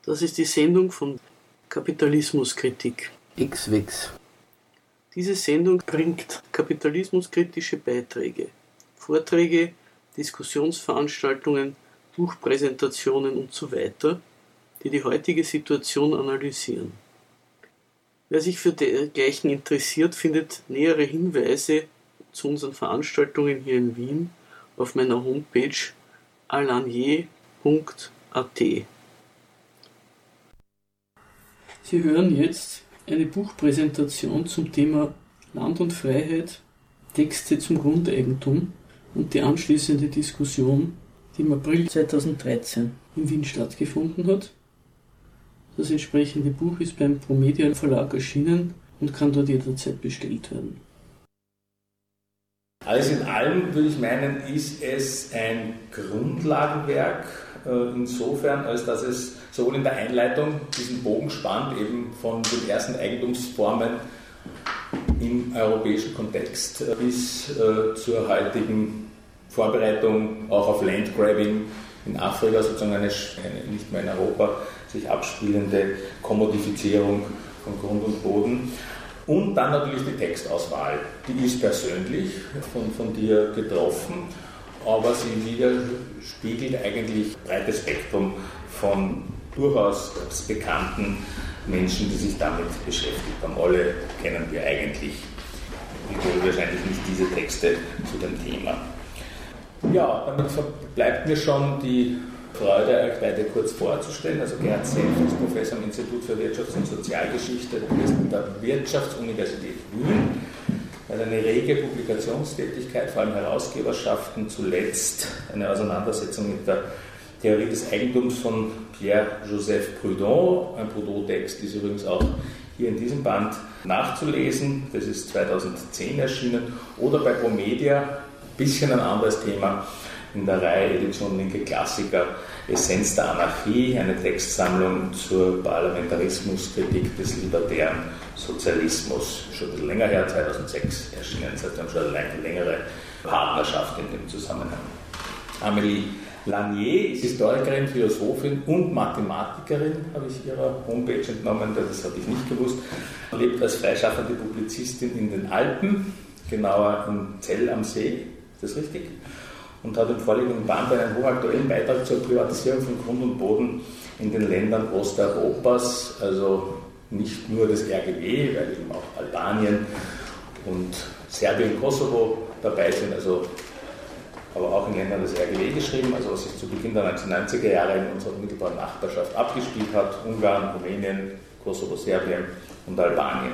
Das ist die Sendung von Kapitalismuskritik. X-Wix. Diese Sendung bringt kapitalismuskritische Beiträge, Vorträge, Diskussionsveranstaltungen, Buchpräsentationen usw., die die heutige Situation analysieren. Wer sich für dergleichen interessiert, findet nähere Hinweise zu unseren Veranstaltungen hier in Wien auf meiner Homepage alanier.at. Sie hören jetzt eine Buchpräsentation zum Thema Land und Freiheit, Texte zum Grundeigentum und die anschließende Diskussion, die im April 2013 in Wien stattgefunden hat. Das entsprechende Buch ist beim Promedia Verlag erschienen und kann dort jederzeit bestellt werden. Alles in allem würde ich meinen, ist es ein Grundlagenwerk, insofern, als dass es sowohl in der Einleitung diesen Bogen spannt, eben von den ersten Eigentumsformen im europäischen Kontext bis zur heutigen Vorbereitung auch auf Landgrabbing in Afrika, sozusagen eine nicht mehr in Europa sich abspielende Kommodifizierung von Grund und Boden. Und dann natürlich die Textauswahl. Die ist persönlich von dir getroffen, aber sie widerspiegelt eigentlich ein breites Spektrum von durchaus bekannten Menschen, die sich damit beschäftigt haben. Alle kennen wir eigentlich, obwohl wahrscheinlich nicht diese Texte zu dem Thema. Ja, damit bleibt mir schon die Freude, euch beide kurz vorzustellen. Also Gerhard Senft ist Professor am Institut für Wirtschafts- und Sozialgeschichte der Wirtschaftsuniversität Wien. Er hat eine rege Publikationstätigkeit, vor allem Herausgeberschaften, zuletzt eine Auseinandersetzung mit der Theorie des Eigentums von Pierre-Joseph Proudhon. Ein Proudhon-Text ist übrigens auch hier in diesem Band nachzulesen. Das ist 2010 erschienen. Oder bei Promedia, ein bisschen ein anderes Thema, in der Reihe Edition Linke Klassiker, Essenz der Anarchie, eine Textsammlung zur Parlamentarismuskritik des libertären Sozialismus. Schon ein bisschen länger her, 2006 erschienen, das heißt, wir haben schon eine längere Partnerschaft in dem Zusammenhang. Amélie Lanier ist Historikerin, Philosophin und Mathematikerin, habe ich ihrer Homepage entnommen, das habe ich nicht gewusst. Lebt als freischaffende Publizistin in den Alpen, genauer in Zell am See, ist das richtig? Und hat im vorliegenden Band einen hochaktuellen Beitrag zur Privatisierung von Grund und Boden in den Ländern Osteuropas, also nicht nur des RGW, weil eben auch Albanien und Serbien und Kosovo dabei sind, also, aber auch in Ländern des RGW geschrieben, also was sich zu Beginn der 1990er Jahre in unserer unmittelbaren Nachbarschaft abgespielt hat, Ungarn, Rumänien, Kosovo, Serbien und Albanien.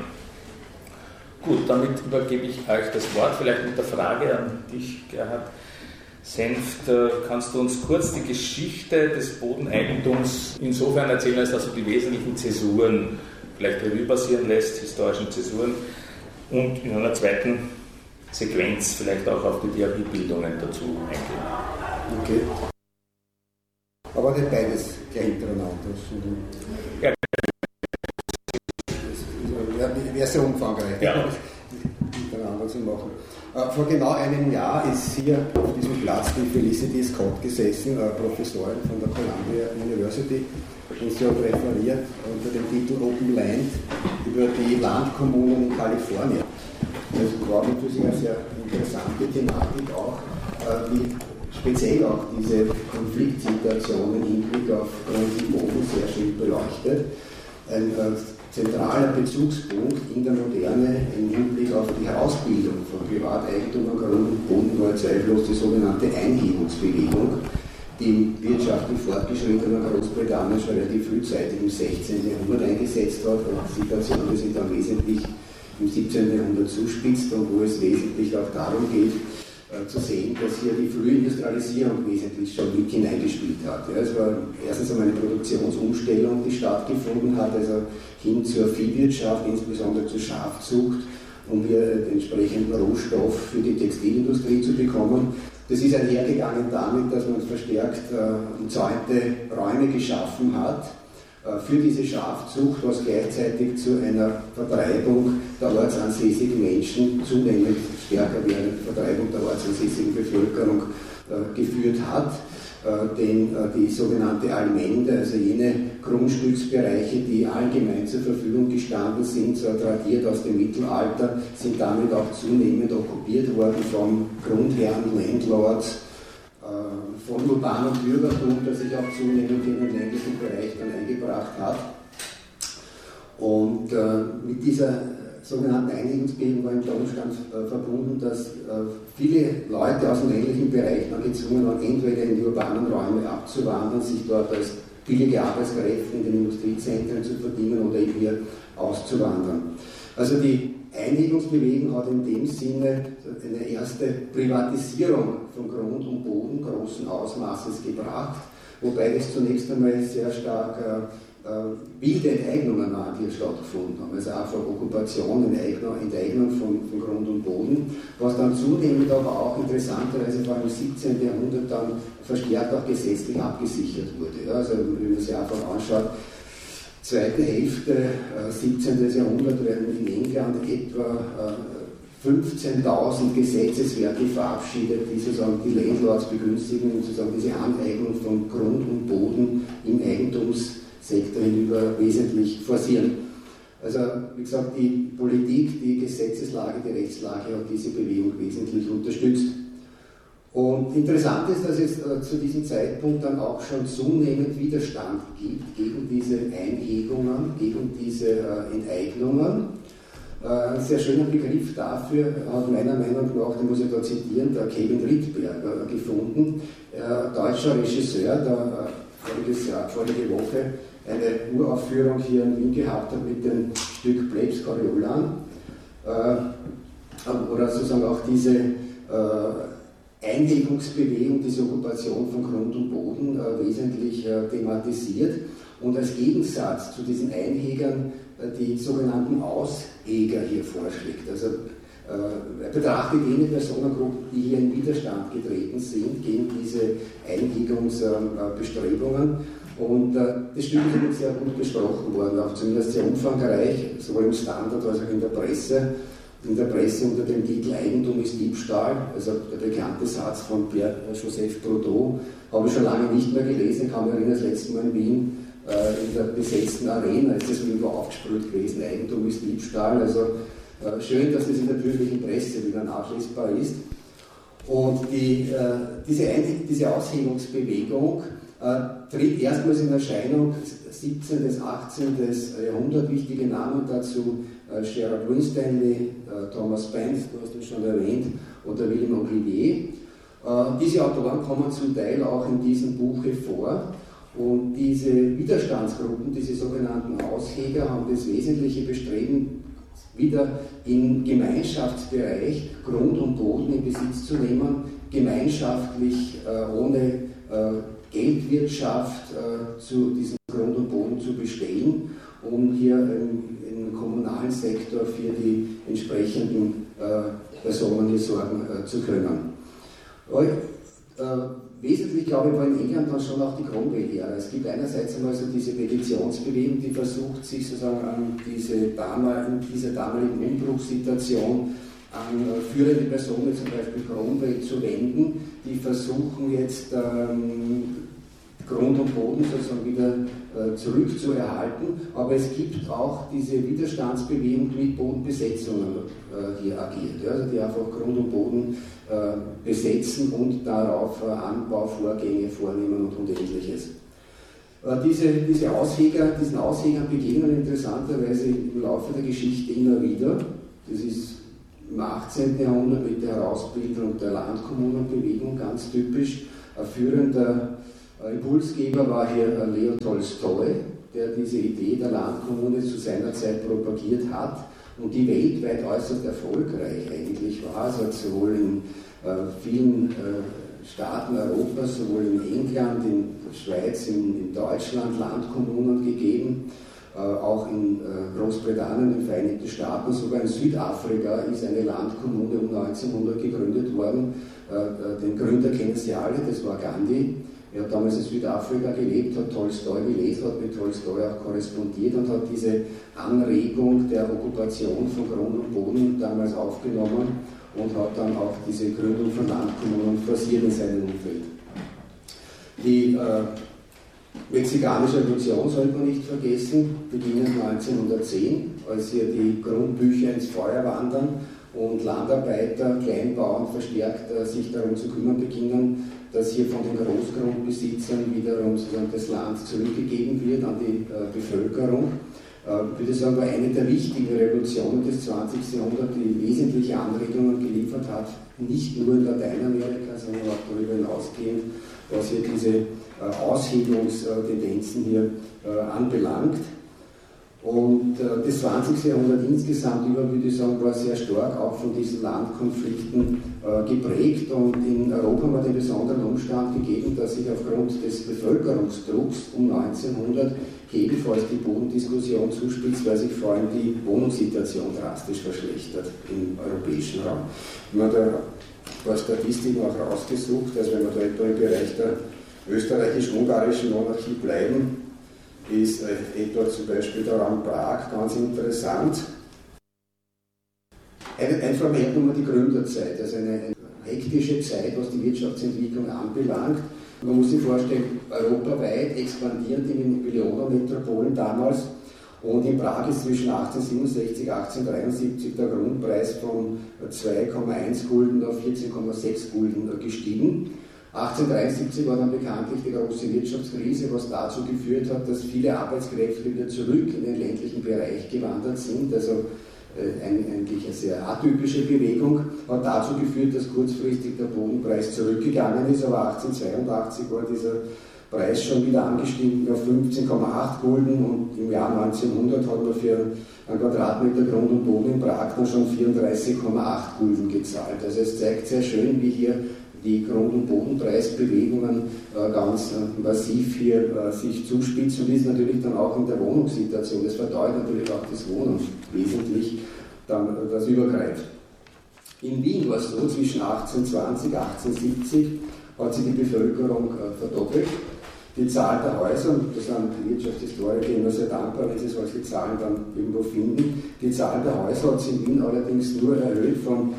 Gut, damit übergebe ich euch das Wort, vielleicht mit der Frage an dich, Gerhard Senft, kannst du uns kurz die Geschichte des Bodeneigentums insofern erzählen, als dass du die wesentlichen Zäsuren vielleicht Revue passieren lässt, historischen Zäsuren, und in einer zweiten Sequenz vielleicht auch auf die Theoriebildungen dazu eingehen. Okay. Aber nicht beides gleich hintereinander. Ja. Wäre sehr umfangreich, ja, hintereinander zu machen. Vor genau einem Jahr ist hier auf diesem Platz die Felicity Scott gesessen, Professorin von der Columbia University, und sie hat referiert unter dem Titel Open Land über die Landkommunen in Kalifornien. Das war natürlich eine sehr interessante Thematik auch, wie speziell auch diese Konfliktsituation im Hinblick auf Grund und Boden sehr schön beleuchtet. Ein zentraler Bezugspunkt in der Moderne im Hinblick auf die Herausbildung von Privateigentum an Grund und Boden war zweifellos die sogenannte Einhebungsbewegung, die im wirtschaftlich fortgeschrittenen Großbritannien schon relativ frühzeitig im 16. Jahrhundert eingesetzt hat, eine Situation, die sich dann wesentlich im 17. Jahrhundert zuspitzt und wo es wesentlich auch darum geht, zu sehen, dass hier die Frühindustrialisierung wesentlich schon mit hineingespielt hat. Ja, es war erstens einmal eine Produktionsumstellung, die stattgefunden hat, also hin zur Viehwirtschaft, insbesondere zur Schafzucht, um hier den entsprechenden Rohstoff für die Textilindustrie zu bekommen. Das ist einhergegangen damit, dass man verstärkt umzäunte Räume geschaffen hat für diese Schafzucht, was gleichzeitig zu einer Vertreibung der ortsansässigen Menschen, zunehmend stärker werdende Vertreibung der ortsansässigen Bevölkerung geführt hat. die sogenannte Allmende, also jene Grundstücksbereiche, die allgemein zur Verfügung gestanden sind, so tradiert aus dem Mittelalter, sind damit auch zunehmend okkupiert worden vom Grundherren, Landlords, von urbanem Bürgertum, das sich auch zunehmend in den ländlichen Bereich dann eingebracht hat. Und mit dieser sogenannten Einigungsbewegung war im Umstand verbunden, dass viele Leute aus dem ländlichen Bereich dann gezwungen waren, entweder in die urbanen Räume abzuwandern, sich dort als billige Arbeitskräfte in den Industriezentren zu verdienen oder eben hier auszuwandern. Also die Einigungsbewegung hat in dem Sinne eine erste Privatisierung von Grund und Boden großen Ausmaßes gebracht, wobei das zunächst einmal sehr stark wilde Enteignungen hier stattgefunden haben, also einfach Okkupation, Enteignung von Grund und Boden, was dann zunehmend aber auch interessanterweise vor allem im 17. Jahrhundert dann verstärkt auch gesetzlich abgesichert wurde. Ja, also wenn man sich einfach anschaut, zweite Hälfte 17. Jahrhundert werden in England etwa 15.000 Gesetzeswerke verabschiedet, die sozusagen die Landlords begünstigen und sozusagen diese Aneignung von Grund und Boden im Eigentumssektor hinüber wesentlich forcieren. Also wie gesagt, die Politik, die Gesetzeslage, die Rechtslage hat diese Bewegung wesentlich unterstützt. Und interessant ist, dass es zu diesem Zeitpunkt dann auch schon zunehmend Widerstand gibt gegen diese Einhegungen, gegen diese Enteignungen. Ein sehr schöner Begriff dafür hat meiner Meinung nach, den muss ich da zitieren, der Kevin Rittberger gefunden, deutscher Regisseur, der vorige Woche eine Uraufführung hier in Wien gehabt hat mit dem Stück Plebs Coriolan, wo er sozusagen auch diese Einhegungsbewegung, diese Okkupation von Grund und Boden wesentlich thematisiert und als Gegensatz zu diesen Einhegern die sogenannten Ausheger hier vorschlägt. Also er betrachtet jene Personengruppen, die hier in Widerstand getreten sind gegen diese Einhegungsbestrebungen. Und das Stück ist übrigens sehr gut besprochen worden, auch zumindest sehr umfangreich, sowohl im Standard als auch in der Presse. In der Presse unter dem Titel Eigentum ist Diebstahl, also der bekannte Satz von Pierre-Joseph Proudhon, habe ich schon lange nicht mehr gelesen, kann mich erinnern, das letzte Mal in Wien in der besetzten Arena, ist das irgendwo aufgesprüht gewesen, Eigentum ist Diebstahl, also schön, dass das in der bürgerlichen Presse wieder nachlesbar ist. Und diese Aushebungsbewegung tritt erstmals in Erscheinung 17. bis 18. Jahrhundert, wichtige Namen dazu, Gerard Winstanley, Thomas Benz, du hast ihn schon erwähnt, oder William Olivier. Diese Autoren kommen zum Teil auch in diesem Buche vor. Und diese Widerstandsgruppen, diese sogenannten Ausheger, haben das wesentliche Bestreben, wieder im Gemeinschaftsbereich Grund und Boden in Besitz zu nehmen, gemeinschaftlich ohne Geldwirtschaft zu diesem Grund und Boden zu bestehen, um hier im kommunalen Sektor für die entsprechenden Personen hier sorgen zu können. Wesentlich, glaube ich, war in England dann schon auch die Cromwell-Ära. Es gibt einerseits einmal so diese Petitionsbewegung, die versucht, sich sozusagen an diese damaligen Umbruchssituation an führende Personen, zum Beispiel Cromwell, zu wenden, die versuchen jetzt Grund und Boden sozusagen wieder zurückzuerhalten, aber es gibt auch diese Widerstandsbewegung, die mit Bodenbesetzungen hier agiert, ja, also die einfach Grund und Boden besetzen und darauf Anbauvorgänge vornehmen und Ähnliches. Diesen Aushegern begegnen interessanterweise im Laufe der Geschichte immer wieder. Das ist im 18. Jahrhundert mit der Herausbildung der Landkommunenbewegung ganz typisch. Ein führender Impulsgeber war hier Leo Tolstoi, der diese Idee der Landkommune zu seiner Zeit propagiert hat und die weltweit äußerst erfolgreich eigentlich war. Es hat sowohl in vielen Staaten Europas, sowohl in England, in der Schweiz, in Deutschland Landkommunen gegeben, auch in Großbritannien, in den Vereinigten Staaten, sogar in Südafrika ist eine Landkommune um 1900 gegründet worden. Den Gründer kennen Sie alle, das war Gandhi. Er hat damals in Südafrika gelebt, hat Tolstoi gelesen, hat mit Tolstoi auch korrespondiert und hat diese Anregung der Okkupation von Grund und Boden damals aufgenommen und hat dann auch diese Gründung von Landkommunen forciert in seinem Umfeld. Die Mexikanische Revolution sollte man nicht vergessen, beginnend 1910, als hier die Grundbücher ins Feuer wandern und Landarbeiter, Kleinbauern verstärkt sich darum zu kümmern beginnen, dass hier von den Großgrundbesitzern wiederum das Land zurückgegeben wird an die Bevölkerung. Ich würde sagen, war eine der wichtigen Revolutionen des 20. Jahrhunderts, die wesentliche Anregungen geliefert hat, nicht nur in Lateinamerika, sondern auch darüber hinausgehend, was hier diese Aushebungstendenzen hier anbelangt. Und das 20. Jahrhundert insgesamt würde ich sagen, war sehr stark auch von diesen Landkonflikten geprägt, und in Europa hat den besonderen Umstand gegeben, dass sich aufgrund des Bevölkerungsdrucks um 1900 ebenfalls die Bodendiskussion zuspitzt, weil sich vor allem die Wohnungssituation drastisch verschlechtert im europäischen Raum. Wir haben da ein paar Statistiken auch rausgesucht, also wenn wir da etwa im Bereich der österreichisch-ungarischen Monarchie bleiben, ist etwa zum Beispiel der Raum Prag ganz interessant. Ein Fragment nochmal die Gründerzeit, also eine hektische Zeit, was die Wirtschaftsentwicklung anbelangt. Man muss sich vorstellen, europaweit expandierend in den Millionenmetropolen damals, und in Prag ist zwischen 1867 und 1873 der Grundpreis von 2,1 Gulden auf 14,6 Gulden gestiegen. 1873 war dann bekanntlich die große Wirtschaftskrise, was dazu geführt hat, dass viele Arbeitskräfte wieder zurück in den ländlichen Bereich gewandert sind. Also eigentlich eine sehr atypische Bewegung, hat dazu geführt, dass kurzfristig der Bodenpreis zurückgegangen ist, aber 1882 war dieser Preis schon wieder angestiegen auf 15,8 Gulden, und im Jahr 1900 hat man für einen Quadratmeter Grund und Boden in Prag dann schon 34,8 Gulden gezahlt. Also es zeigt sehr schön, wie hier die Grund- und Bodenpreisbewegungen ganz massiv hier sich zuspitzen, und ist natürlich dann auch in der Wohnungssituation. Das verteuert natürlich auch das Wohnen wesentlich, dann das übergreift. In Wien war es so, zwischen 1820 und 1870 hat sich die Bevölkerung verdoppelt. Die Zahl der Häuser, und das sind die Wirtschaftshistoriker immer sehr dankbar, wenn sie solche Zahlen dann irgendwo finden, die Zahl der Häuser hat sich in Wien allerdings nur erhöht von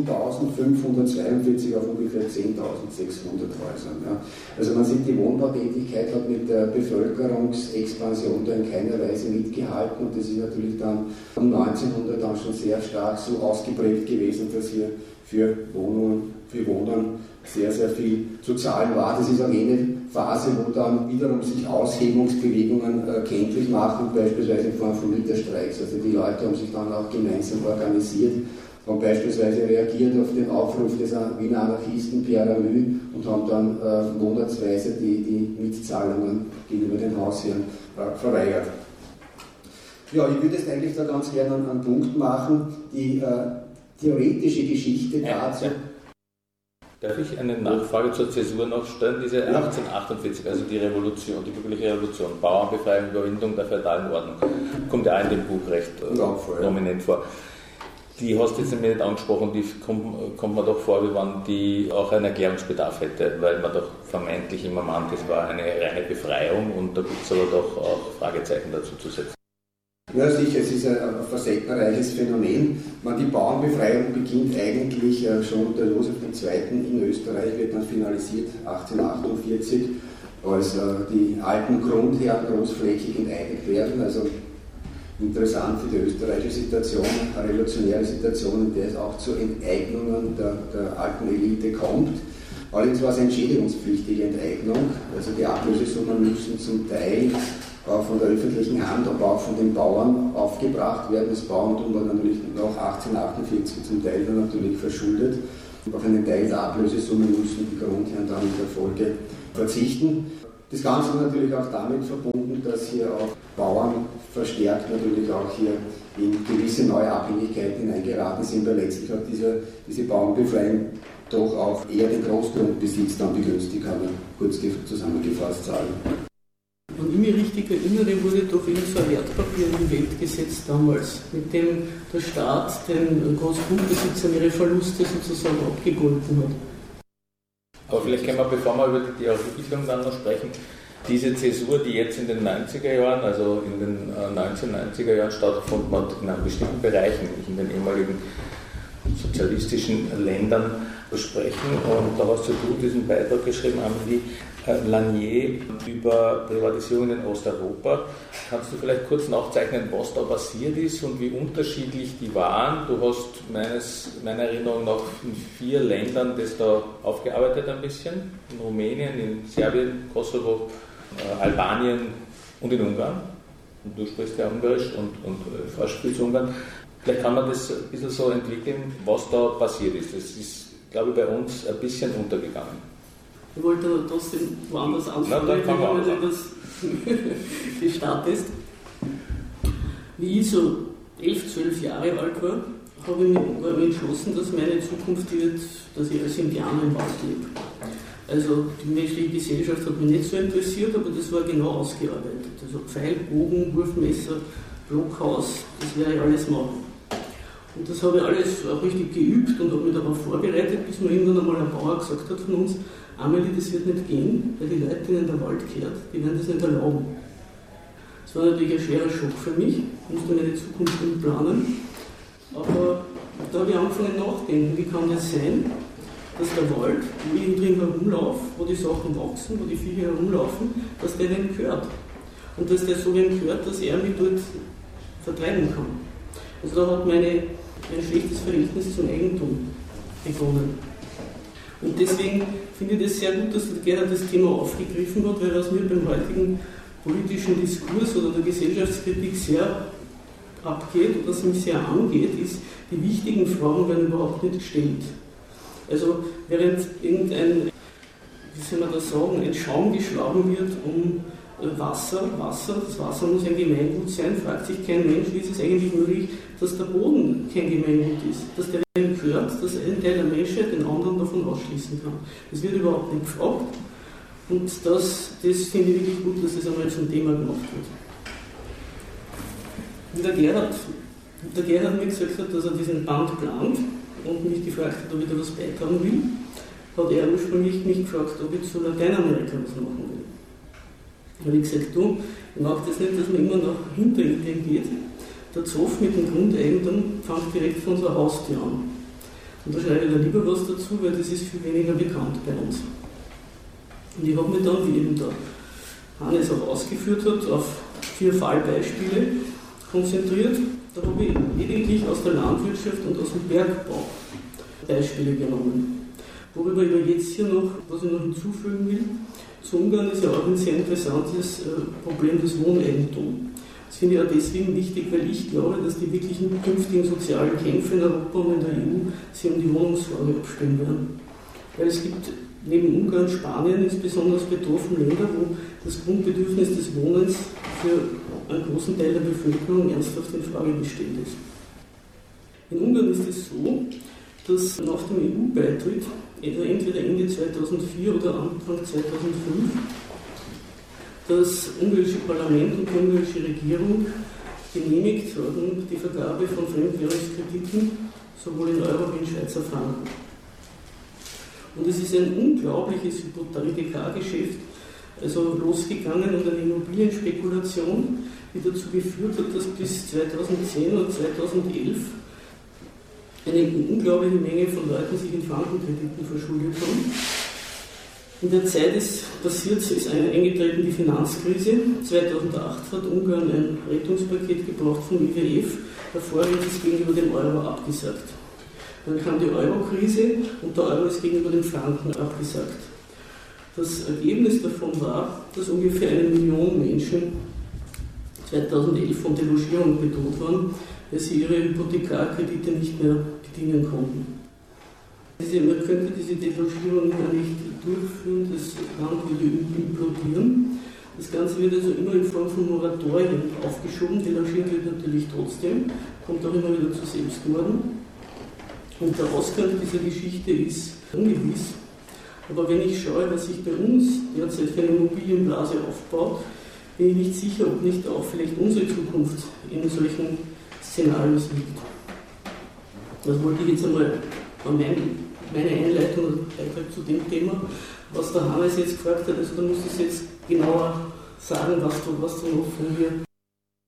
7.542 auf ungefähr 10.600 Häusern. Ja. Also man sieht, die Wohnbautätigkeit hat mit der Bevölkerungsexpansion da in keiner Weise mitgehalten, und das ist natürlich dann um 1900 dann schon sehr stark so ausgeprägt gewesen, dass hier für Wohnen sehr, sehr viel zu zahlen war. Das ist auch jene Phase, wo dann wiederum sich Aushebungsbewegungen kenntlich machen, beispielsweise in Form von Mieterstreiks. Also die Leute haben sich dann auch gemeinsam organisiert, haben beispielsweise reagiert auf den Aufruf des Wiener Anarchisten Pierre Ramü und haben dann monatsweise die Mietzahlungen gegenüber den Hausherren verweigert. Ja, ich würde jetzt eigentlich da ganz gerne einen Punkt machen, die theoretische Geschichte dazu. Darf ich eine Nachfrage zur Zäsur noch stellen? Diese 1848, also die Revolution, die bürgerliche Revolution, Bauernbefreiung, Überwindung der feudalen Ordnung, kommt ja auch in dem Buch recht prominent vor. Die hast du jetzt nicht angesprochen, die kommt mir doch vor, wie wenn die auch einen Erklärungsbedarf hätte, weil man doch vermeintlich immer meint, das war eine reine Befreiung, und da gibt es aber doch auch Fragezeichen dazu zu setzen. Ja, sicher, es ist ein facettenreiches Phänomen. Die Bauernbefreiung beginnt eigentlich schon unter Josef II. In Österreich, wird dann finalisiert 1848, als die alten Grundherren großflächig enteignet werden. Also interessant für die österreichische Situation, eine revolutionäre Situation, in der es auch zu Enteignungen der alten Elite kommt. Allerdings war es eine entschädigungspflichtige Enteignung, also die Ablösesummen müssen zum Teil von der öffentlichen Hand, aber auch von den Bauern aufgebracht werden. Das Bauerntum war natürlich nach 1848 zum Teil dann natürlich verschuldet. Auf einen Teil der Ablösesumme müssen die Grundherren dann in der Folge verzichten. Das Ganze war natürlich auch damit verbunden, dass hier auch Bauern verstärkt natürlich auch hier in gewisse neue Abhängigkeiten hineingeraten sind, weil letztlich hat diese Bauernbefreiung doch auch eher den Großgrundbesitz dann begünstigt, kann man kurz zusammengefasst sagen. Wenn ich mich richtig erinnere, wurde doch irgend so ein Wertpapier in die Welt gesetzt damals, mit dem der Staat den Großgrundbesitzern ihre Verluste sozusagen abgegolten hat. Aber vielleicht können wir, bevor wir über die Entwicklung dann noch sprechen, diese Zäsur, die jetzt in den 90er Jahren, also in den 1990er Jahren stattgefunden hat, in einem bestimmten Bereich, nämlich in den ehemaligen sozialistischen Ländern, besprechen. Und da hast du diesen Beitrag geschrieben, Amélie Lanier, über Privatisierung in Osteuropa. Kannst du vielleicht kurz nachzeichnen, was da passiert ist und wie unterschiedlich die waren? Du hast meiner Erinnerung nach in 4 Ländern das da aufgearbeitet ein bisschen. In Rumänien, in Serbien, Kosovo, Albanien und in Ungarn. Und du sprichst ja Ungarisch und forschst viel zu Ungarn. Vielleicht kann man das ein bisschen so entwickeln, was da passiert ist. Das ist, glaube ich, bei uns ein bisschen untergegangen. Ich wollte aber trotzdem woanders anfangen, wenn du das gestartet. Wie ich so 11, 12 Jahre alt war, habe ich mich entschlossen, dass meine Zukunft wird, dass ich als Indianer im Wald lebe. Also die menschliche Gesellschaft hat mich nicht so interessiert, aber das war genau ausgearbeitet. Also Pfeil, Bogen, Wurfmesser, Blockhaus, das werde ich alles machen. Und das habe ich alles auch richtig geübt und habe mich darauf vorbereitet, bis mir irgendwann einmal ein Bauer gesagt hat von uns, Amélie, das wird nicht gehen, weil die Leute, denen der Wald gehört, die werden das nicht erlauben. Das war natürlich ein schwerer Schock für mich, ich musste meine Zukunft planen, aber da habe ich angefangen nachzudenken, wie kann das sein, dass der Wald, wo ich drin herumlaufe, wo die Sachen wachsen, wo die Viecher herumlaufen, dass der dem gehört. Und dass der so wem gehört, dass er mich dort vertreiben kann. Also da hat mein schlechtes Verhältnis zum Eigentum begonnen. Und deswegen finde ich das sehr gut, dass der Gerhard das Thema aufgegriffen hat, weil was mir beim heutigen politischen Diskurs oder der Gesellschaftskritik sehr abgeht oder was mich sehr angeht, ist, die wichtigen Fragen werden überhaupt nicht gestellt. Also während irgendein, wie soll man das sagen, ein Schaum geschlagen wird um Wasser, das Wasser muss ein Gemeingut sein, fragt sich kein Mensch, wie ist es eigentlich möglich, dass der Boden kein Gemeingut ist, dass der gehört, dass ein Teil der Menschheit den anderen davon ausschließen kann. Das wird überhaupt nicht gefragt und das finde ich wirklich gut, dass das einmal zum Thema gemacht wird. Und der Gerhard mir gesagt hat, dass er diesen Band plant und mich gefragt hat, ob ich da was beitragen will, hat er ursprünglich mich gefragt, ob ich zu Lateinamerika was machen will. Da habe ich gesagt, du, ich mag das nicht, dass man immer nach Hinterideen geht. Der Zoff mit dem Grundeigentum fängt direkt von unserer Haustür an. Und da schreibe ich da lieber was dazu, weil das ist viel weniger bekannt bei uns. Und ich habe mich dann, wie eben der Hannes auch ausgeführt hat, auf 4 Fallbeispiele konzentriert. Da habe ich lediglich aus der Landwirtschaft und aus dem Bergbau Beispiele genommen. Worüber ich jetzt hier noch, was ich noch hinzufügen will, zu Ungarn ist ja auch ein sehr interessantes Problem des Wohneigentums. Das finde ich auch deswegen wichtig, weil ich glaube, dass die wirklichen künftigen sozialen Kämpfe in Europa und in der EU sich um die Wohnungsfrage abspielen werden. Weil es gibt neben Ungarn, Spanien insbesondere betroffene Länder, wo das Grundbedürfnis des Wohnens für einen großen Teil der Bevölkerung ernsthaft in Frage gestellt ist. In Ungarn ist es so, dass nach dem EU-Beitritt, entweder Ende 2004 oder Anfang 2005, das ungarische Parlament und die ungarische Regierung genehmigt haben, die Vergabe von Fremdwährungskrediten sowohl in Euro wie in Schweizer Franken. Und es ist ein unglaubliches Hypothekargeschäft, also losgegangen und eine Immobilienspekulation, die dazu geführt hat, dass bis 2010 oder 2011 eine unglaubliche Menge von Leuten sich in Frankenkrediten verschuldet haben. In der Zeit ist eingetreten die Finanzkrise. 2008 hat Ungarn ein Rettungspaket gebraucht vom IWF. Davor wird es gegenüber dem Euro abgesagt. Dann kam die Euro-Krise und der Euro ist gegenüber dem Franken abgesagt. Das Ergebnis davon war, dass ungefähr 1 Million Menschen 2011 von Delogierung bedroht waren, weil sie ihre Hypothekarkredite nicht mehr bedienen konnten. Man könnte diese Delogierung gar nicht durchführen, das Land würde implodieren. Das Ganze wird also immer in Form von Moratorien aufgeschoben, delogiert wird natürlich trotzdem, kommt auch immer wieder zu Selbstmorden. Und der Ausgang dieser Geschichte ist ungewiss. Aber wenn ich schaue, was sich bei uns derzeit für eine Immobilienblase aufbaut, bin ich nicht sicher, ob nicht auch vielleicht unsere Zukunft in solchen Szenarios liegt. Das wollte ich jetzt einmal an meine Einleitung und Beitrag zu dem Thema. Was der Hannes jetzt gefragt hat, also da musst du jetzt genauer sagen, was du noch von mir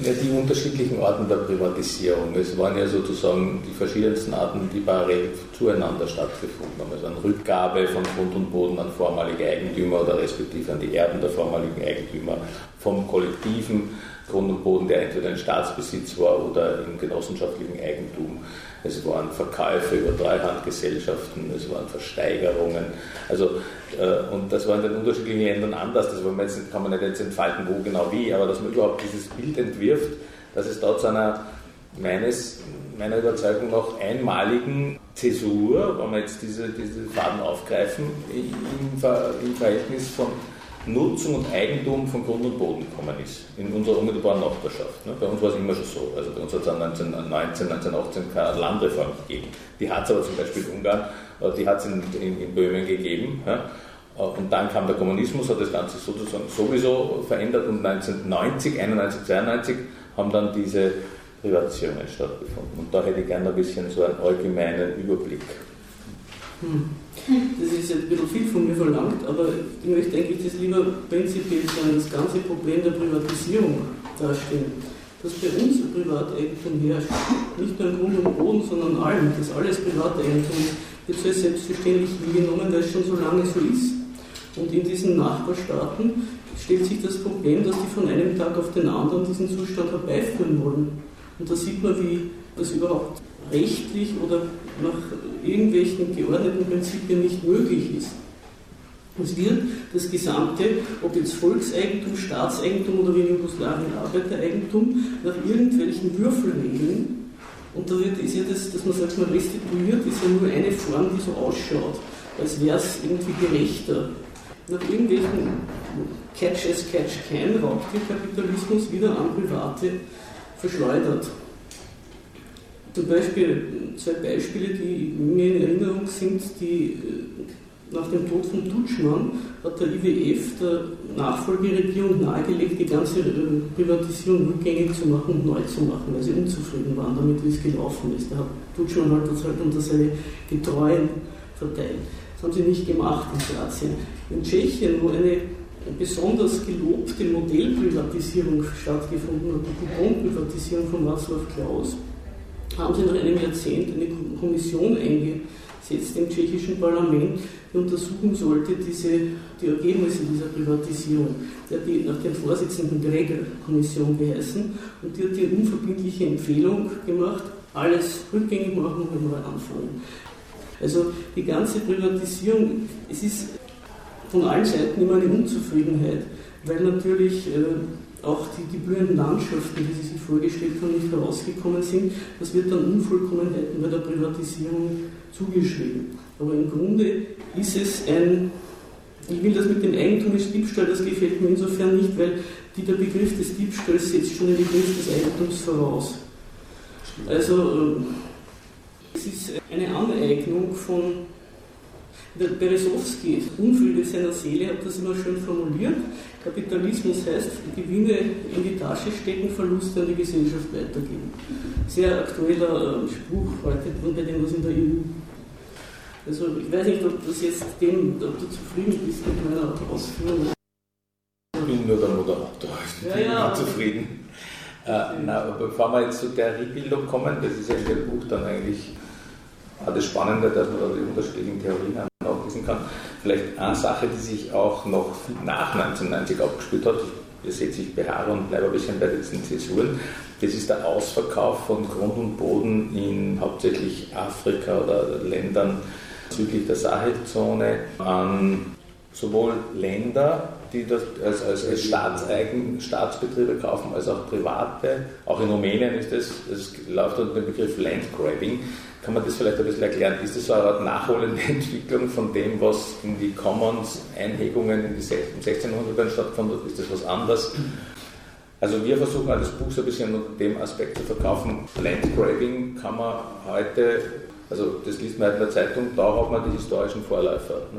Ja, die unterschiedlichen Arten der Privatisierung. Es waren ja sozusagen die verschiedensten Arten, die parallel zueinander stattgefunden haben. Also eine Rückgabe von Grund und Boden an vormalige Eigentümer oder respektive an die Erben der vormaligen Eigentümer, vom kollektiven Grund und Boden, der entweder in Staatsbesitz war oder im genossenschaftlichen Eigentum. Es waren Verkäufe über Treuhandgesellschaften, es waren Versteigerungen. Also, und das war in den unterschiedlichen Ländern anders. Das kann man nicht jetzt entfalten, wo genau wie, aber dass man überhaupt dieses Bild entwirft, dass es da zu einer, meiner Überzeugung nach, einmaligen Zäsur, wenn wir jetzt diese Faden aufgreifen, im Verhältnis von Nutzung und Eigentum von Grund und Boden gekommen ist, in unserer unmittelbaren Nachbarschaft. Bei uns war es immer schon so. Also bei uns hat es 1919, 1918 keine Landreform gegeben. Die hat es aber zum Beispiel in Ungarn, die hat es in Böhmen gegeben. Und dann kam der Kommunismus, hat das Ganze sozusagen sowieso verändert und 1990, 91, 92 haben dann diese Privatisierungen stattgefunden. Und da hätte ich gerne ein bisschen so einen allgemeinen Überblick. Das ist jetzt ein bisschen viel von mir verlangt, aber ich möchte eigentlich das lieber prinzipiell das ganze Problem der Privatisierung darstellen. Dass bei uns ein Privateigentum herrscht, nicht nur im Grund und Boden, sondern allem, dass alles Privateigentum ist, wird so selbstverständlich hingenommen, weil es schon so lange so ist. Und in diesen Nachbarstaaten stellt sich das Problem, dass die von einem Tag auf den anderen diesen Zustand herbeiführen wollen. Und da sieht man, wie das überhaupt rechtlich oder nach irgendwelchen geordneten Prinzipien nicht möglich ist. Es wird das gesamte, ob jetzt Volkseigentum, Staatseigentum oder wie in Jugoslawien Arbeitereigentum, nach irgendwelchen Würfelregeln, und da ist ja das, dass man sagt, man restituiert, ist ja nur eine Form, die so ausschaut, als wäre es irgendwie gerechter. Nach irgendwelchen Catch-as-Catch-Can-Raubtierkapitalismus wieder an Private verschleudert. Zum Beispiel 2 Beispiele, die mir in Erinnerung sind, die nach dem Tod von Tutschmann hat der IWF der Nachfolgeregierung nahegelegt, die ganze Privatisierung rückgängig zu machen und neu zu machen, weil sie unzufrieden waren damit, wie es gelaufen ist. Da hat Tutschmann halt das halt unter seine Getreuen verteilt. Das haben sie nicht gemacht in Kroatien. In Tschechien, wo eine besonders gelobte Modellprivatisierung stattgefunden hat, die Couponprivatisierung von Václav Klaus, haben sie nach einem Jahrzehnt eine Kommission eingesetzt im tschechischen Parlament, die untersuchen sollte die Ergebnisse dieser Privatisierung. Die hat nach dem Vorsitzenden Gregor-Kommission geheißen und die hat die unverbindliche Empfehlung gemacht, alles rückgängig machen und neu anfangen. Also die ganze Privatisierung, es ist von allen Seiten immer eine Unzufriedenheit, weil natürlich auch die blühenden Landschaften, die Sie sich vorgestellt haben, nicht herausgekommen sind. Das wird dann Unvollkommenheiten bei der Privatisierung zugeschrieben. Aber im Grunde ist es ich will das mit dem Eigentumsdiebstahl, das gefällt mir insofern nicht, weil der Begriff des Diebstahls setzt schon den Begriff des Eigentums voraus. Also es ist eine Aneignung von der Berezowski, Unfriede seiner Seele, hat das immer schön formuliert. Kapitalismus heißt, Gewinne in die Tasche stecken, Verluste an die Gesellschaft weitergeben. Sehr aktueller Spruch heute bei dem, was in der EU. Also ich weiß nicht, ob du zufrieden bist mit meiner Ausführung. Ich bin nur der Moderator, ich bin nicht zufrieden. Bevor wir jetzt zu der Regelbildung kommen, das ist ja in dem Buch dann eigentlich das Spannende, dass man da die unterschiedlichen Theorien nachlesen kann. Vielleicht eine Sache, die sich auch noch nach 1990 abgespielt hat, ihr seht, ich beharre und bleibe ein bisschen bei diesen Zäsuren, das ist der Ausverkauf von Grund und Boden in hauptsächlich Afrika oder Ländern südlich der Sahelzone an sowohl Länder, die das als Staatsbetriebe kaufen, als auch Private. Auch in Rumänien ist das läuft unter dem Begriff Landgrabbing. Kann man das vielleicht ein bisschen erklären? Ist das so eine Art nachholende Entwicklung von dem, was in die Commons-Einhegungen im 16. Jahrhundert stattgefunden hat? Ist das was anderes? Also wir versuchen das Buch so ein bisschen unter dem Aspekt zu verkaufen. Landgrabbing kann man heute, also das liest man halt in der Zeitung, da hat man die historischen Vorläufer. Ne?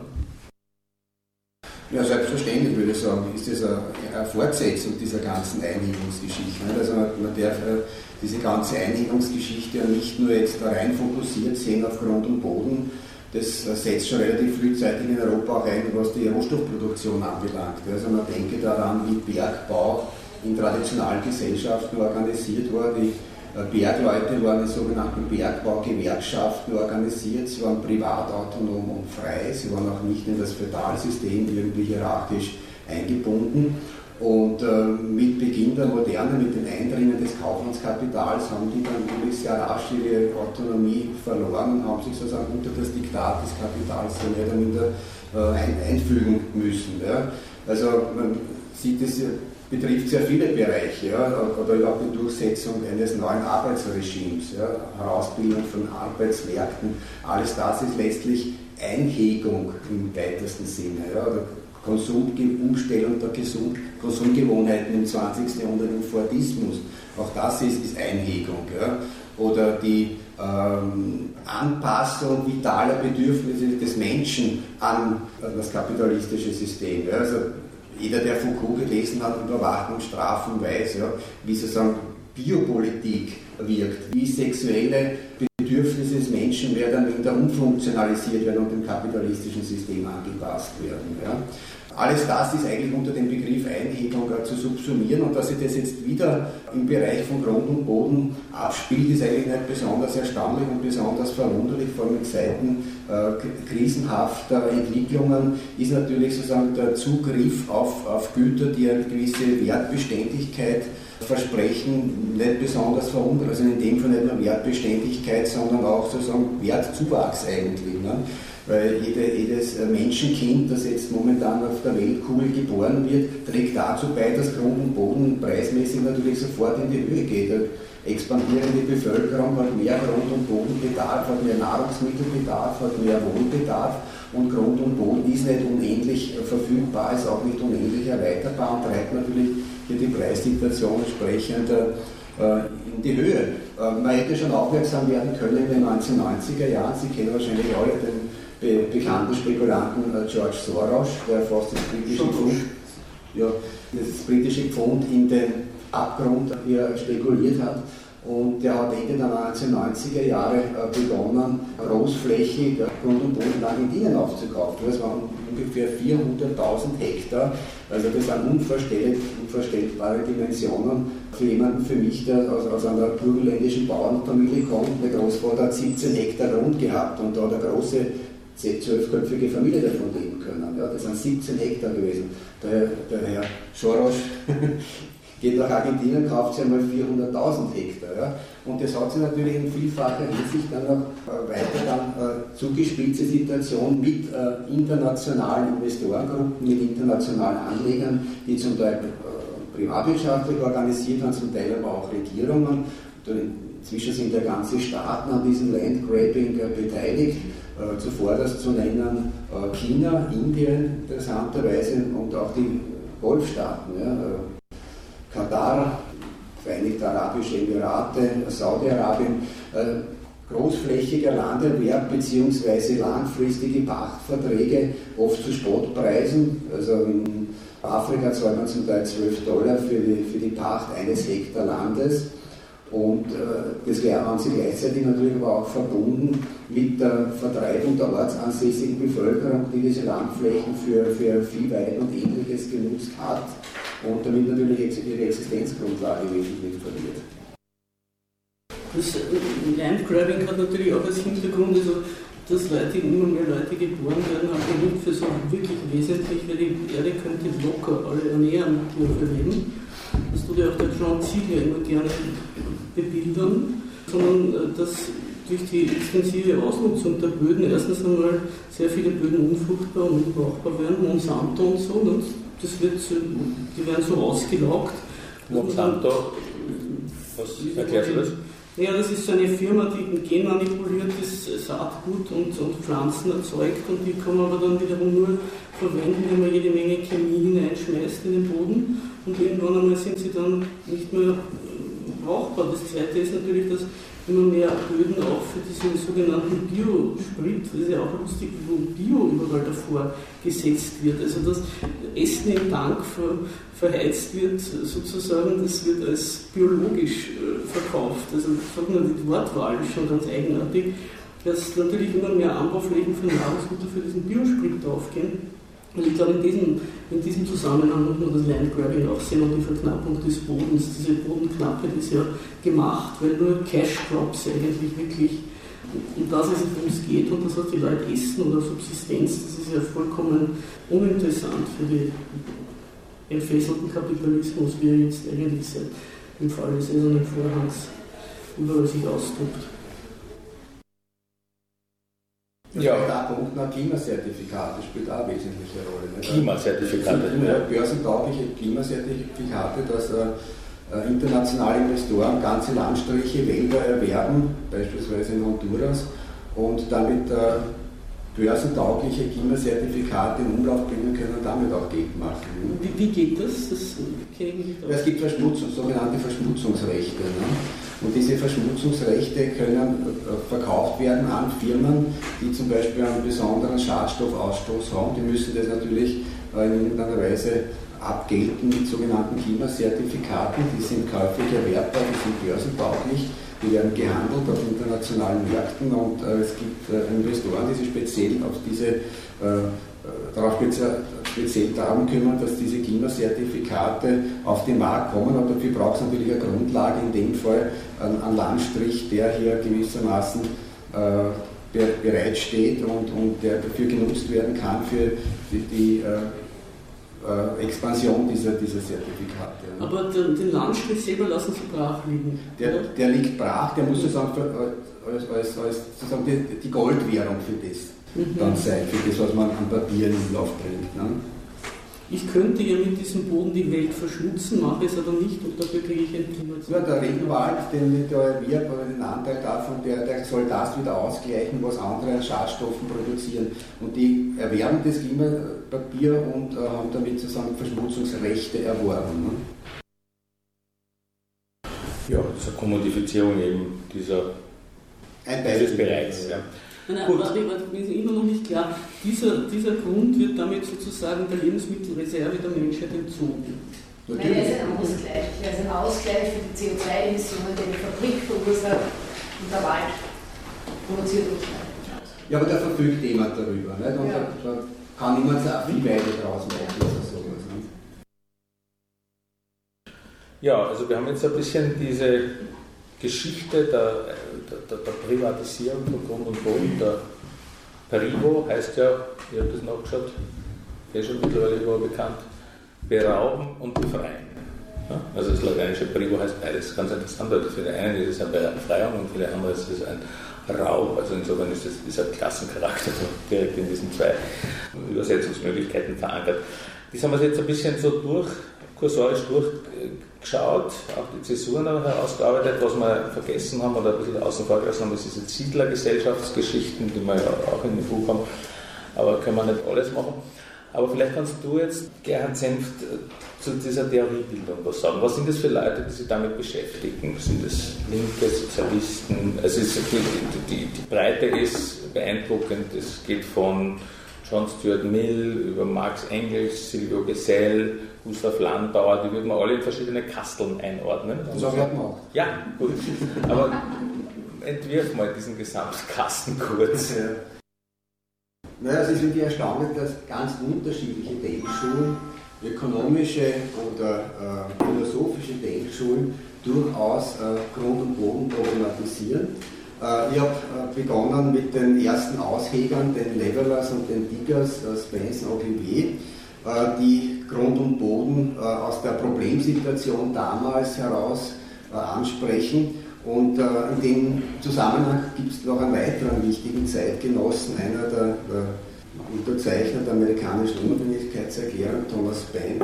Ja, selbstverständlich würde ich sagen, ist das eine Fortsetzung dieser ganzen Einhegungsgeschichte. Also man darf diese ganze Einhegungsgeschichte ja nicht nur jetzt rein fokussiert sehen auf Grund und Boden, das setzt schon relativ frühzeitig in Europa auch ein, was die Rohstoffproduktion anbelangt. Also man denke daran, wie Bergbau in traditionellen Gesellschaften organisiert war. Die Bergleute waren in sogenannten Bergbaugewerkschaften organisiert, sie waren privat, autonom und frei, sie waren auch nicht in das Feudalsystem irgendwie hierarchisch eingebunden. Und mit Beginn der Moderne, mit dem Eindringen des Kaufmannskapitals, haben die dann natürlich sehr rasch ihre Autonomie verloren und haben sich sozusagen unter das Diktat des Kapitals so mehr oder minder einfügen müssen. Ja. Also man sieht, es betrifft sehr viele Bereiche, ja, oder überhaupt die Durchsetzung eines neuen Arbeitsregimes, ja, Herausbildung von Arbeitsmärkten, alles das ist letztlich Einhegung im weitesten Sinne. Ja, oder Umstellung der Konsumgewohnheiten im 20. Jahrhundert, im Fordismus, auch das ist Einhegung. Ja. Oder die Anpassung vitaler Bedürfnisse des Menschen an das kapitalistische System. Ja. Also jeder, der Foucault gelesen hat, Überwachung, Strafen, weiß, ja, wie sozusagen Biopolitik wirkt, wie sexuelle Bedürfnisse des Menschen mehr oder weniger umfunktionalisiert werden und dem kapitalistischen System angepasst werden. Ja. Alles das ist eigentlich unter dem Begriff Einhegung zu subsumieren, und dass sich das jetzt wieder im Bereich von Grund und Boden abspielt, ist eigentlich nicht besonders erstaunlich und besonders verwunderlich, vor allem in Zeiten krisenhafter Entwicklungen ist natürlich sozusagen der Zugriff auf Güter, die eine gewisse Wertbeständigkeit versprechen, nicht besonders verwunderlich. Also in dem Fall nicht nur Wertbeständigkeit, sondern auch sozusagen Wertzuwachs eigentlich. Ne? Weil jedes Menschenkind, das jetzt momentan auf der Weltkugel geboren wird, trägt dazu bei, dass Grund und Boden preismäßig natürlich sofort in die Höhe geht. Die expandierende Bevölkerung hat mehr Grund- und Bodenbedarf, hat mehr Nahrungsmittelbedarf, hat mehr Wohnbedarf, und Grund und Boden ist nicht unendlich verfügbar, ist auch nicht unendlich erweiterbar und treibt natürlich hier die Preissituation entsprechend in die Höhe. Man hätte schon aufmerksam werden können in den 1990er Jahren, Sie kennen wahrscheinlich alle den bekannten Spekulanten George Soros, der fast das britische Pfund in den Abgrund spekuliert hat. Und der hat Ende der 1990er Jahre begonnen, großflächig Grund- und Boden in Argentinien aufzukaufen. Das waren ungefähr 400.000 Hektar. Also das sind unvorstellbare Dimensionen für jemanden, für mich, der aus einer burgenländischen Bauernfamilie kommt. Der Großvater hat 17 Hektar Grund gehabt und da hat eine große 12-köpfige Familie davon leben können. Ja, das sind 17 Hektar gewesen. Der Herr Soros geht nach Argentinien, kauft sich einmal 400.000 Hektar. Ja? Und das hat sich natürlich in vielfacher Hinsicht dann noch weiter zugespitzt, die Situation mit internationalen Investorengruppen, mit internationalen Anlegern, die zum Teil privatwirtschaftlich organisiert waren, zum Teil aber auch Regierungen. Inzwischen sind ja ganze Staaten an diesem Landgrabbing beteiligt. Zuvorderst zu nennen China, Indien interessanterweise und auch die Golfstaaten. Ja? Katar, Vereinigte Arabische Emirate, Saudi-Arabien, großflächiger Landerwerb bzw. langfristige Pachtverträge, oft zu Spottpreisen. Also in Afrika zahlt man zum Teil $12 für die Pacht eines Hektar Landes. Und das haben sie gleichzeitig natürlich aber auch verbunden mit der Vertreibung der ortsansässigen Bevölkerung, die diese Landflächen für Viehweiden und Ähnliches genutzt hat und damit natürlich ihre Existenzgrundlage wesentlich verliert. Das Landgrabbing hat natürlich auch als Hintergrund, also, dass immer mehr Leute geboren werden, aber nicht für so wirklich wesentlich, weil die Erde könnte locker alle ernähren und überleben. Das tut ja auch der John Ziegler immer gerne bebildern, sondern dass durch die extensive Ausnutzung der Böden erstens einmal sehr viele Böden unfruchtbar und unbrauchbar werden, Monsanto und so, und die werden so ausgelaugt. Monsanto, was erklärst du das? Ja, das ist so eine Firma, die genmanipuliertes Saatgut und Pflanzen erzeugt, und die kann man aber dann wiederum nur verwenden, wenn man jede Menge Chemie hineinschmeißt in den Boden, und irgendwann einmal sind sie dann nicht mehr brauchbar. Das Zweite ist natürlich, dass immer mehr Böden auch für diesen sogenannten Biosprit, das ist ja auch lustig, wo Bio überall davor gesetzt wird. Also das Essen im Tank verheizt wird, sozusagen, das wird als biologisch verkauft. Also die Wortwahl ist schon ganz eigenartig, dass natürlich immer mehr Anbauflächen für Nahrungsmittel für diesen Biosprit draufgehen. Weil ich glaube, in diesem Zusammenhang muss man das Landgrabbing auch sehen und die Verknappung des Bodens. Diese Bodenknappheit ist ja gemacht, weil nur Cash-Crops eigentlich wirklich, um das es uns geht und das, was die Leute essen oder Subsistenz, das ist ja vollkommen uninteressant für den entfesselten Kapitalismus, wie er jetzt eigentlich im Fall des Eisernen Vorhangs überall sich austobt. Ja, der Punkt nach Klimazertifikate spielt auch eine wesentliche Rolle. Ne? Klimazertifikate. Börsentaugliche Klimazertifikate, dass internationale Investoren ganze Landstriche, Wälder erwerben, beispielsweise in Honduras, und damit börsentaugliche Klimazertifikate in Umlauf bringen können und damit auch Geld machen. Wie geht das? Das kenne ich nicht. Es gibt sogenannte Verschmutzungsrechte. Ne? Und diese Verschmutzungsrechte können verkauft werden an Firmen, die zum Beispiel einen besonderen Schadstoffausstoß haben. Die müssen das natürlich in irgendeiner Weise abgelten mit sogenannten Klimazertifikaten. Die sind käuflich erwerbbar, die sind börsentauglich, die werden gehandelt auf internationalen Märkten und es gibt Investoren, die sich speziell auf diese darauf speziell darum kümmern, dass diese Klimazertifikate auf den Markt kommen, und dafür braucht es natürlich eine Grundlage, in dem Fall einen Landstrich, der hier gewissermaßen bereitsteht und der dafür genutzt werden kann für die Expansion dieser Zertifikate. Aber den Landstrich selber lassen Sie brach liegen? Der liegt brach, der muss sozusagen als sozusagen die Goldwährung für das dann sein, für das, was man an Papier in Umlauf bringt. Ne? Ich könnte ja mit diesem Boden die Welt verschmutzen, mache es aber nicht und dafür kriege ich ein Ja, der Regenwald, den ich da erwirb, oder den Anteil davon, der soll das wieder ausgleichen, was andere an Schadstoffen produzieren. Und die erwerben das Klimapapier und haben damit sozusagen Verschmutzungsrechte erworben. Ne? Ja, das ist eine Kommodifizierung eben dieses Bereichs. Ja. Nein, warte, mir ist immer noch nicht klar, dieser Grund wird damit sozusagen der Lebensmittelreserve der Menschheit entzogen. Nein, er ist ein Ausgleich. Er ist ein Ausgleich für die CO2-Emissionen, die eine Fabrik verursacht und der Wald produziert uns nicht. Ja, aber da verfügt jemand darüber. Nicht? Und da kann niemand auch viel Weide draus machen oder sowas. Nicht? Ja, also wir haben jetzt ein bisschen diese Geschichte der Privatisierung von Grund und Boden. Der Privo heißt ja, ich habe das nachgeschaut, schon mittlerweile überall bekannt, berauben und befreien. Ja? Also das lateinische Privo heißt beides, ganz interessant, weil für den einen ist es eine Befreiung und für den anderen ist es ein Raub. Also insofern ist das dieser Klassencharakter direkt in diesen zwei Übersetzungsmöglichkeiten verankert. Das haben wir jetzt ein bisschen so kursorisch durchgeschaut, auch die Zäsuren herausgearbeitet. Was wir vergessen haben oder ein bisschen außen vor gelassen haben, ist diese Siedlergesellschaftsgeschichten, die wir ja auch in dem Buch haben, aber können wir nicht alles machen. Aber vielleicht kannst du jetzt, Gerhard Senft, zu dieser Theoriebildung was sagen. Was sind das für Leute, die sich damit beschäftigen? Sind das Linke, Sozialisten? Also die Breite ist beeindruckend. Es geht von John Stuart Mill über Marx Engels, Silvio Gesell, Gustav Landauer, die würden wir alle in verschiedene Kasteln einordnen. So wird man auch. Ja, gut. Aber entwirf mal diesen Gesamtkasten kurz. Ja. Naja, es ist wirklich erstaunlich, dass ganz unterschiedliche Denkschulen, ökonomische oder philosophische Denkschulen, durchaus Grund und Boden problematisieren. Ich habe begonnen mit den ersten Aushegern, den Levelers und den Diggers, Spence und Olivier, die Grund und Boden aus der Problemsituation damals heraus ansprechen. Und in dem Zusammenhang gibt es noch einen weiteren wichtigen Zeitgenossen, einer der Unterzeichner der amerikanischen Unabhängigkeitserklärung, Thomas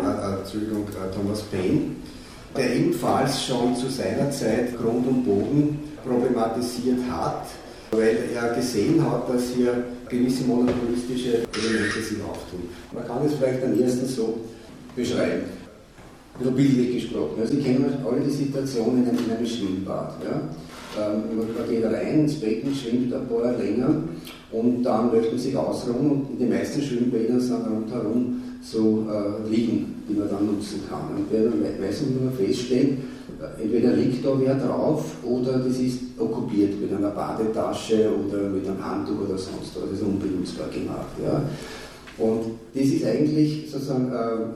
Paine, der ebenfalls schon zu seiner Zeit Grund und Boden problematisiert hat, weil er gesehen hat, dass hier gewisse monopolistische Elemente sich auftun. Man kann es vielleicht am ersten so beschreiben. So bildlich gesprochen. Also ich kenne alle die Situation in einem Schwimmbad. Ja? Man geht rein ins Becken, schwimmt ein paar länger und dann möchte man sich ausruhen, und in den meisten Schwimmbädern sind rundherum so Liegen, die man dann nutzen kann. Und wenn man meistens nur feststellt, entweder liegt da wer drauf oder das ist okkupiert mit einer Badetasche oder mit einem Handtuch oder sonst was, das ist unbenutzbar gemacht. Ja? Und das ist eigentlich sozusagen